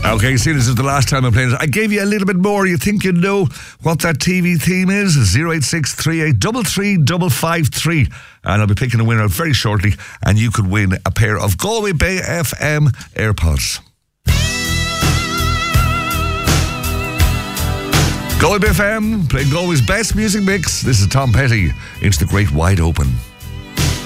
Okay, see, this is the last time I'm playing it. I gave you a little bit more. You think you know what that TV theme is? 08638335553. And I'll be picking a winner very shortly, and you could win a pair of Galway Bay FM AirPods. Galway Bay FM, playing Galway's best music mix. This is Tom Petty. It's the Great Wide Open.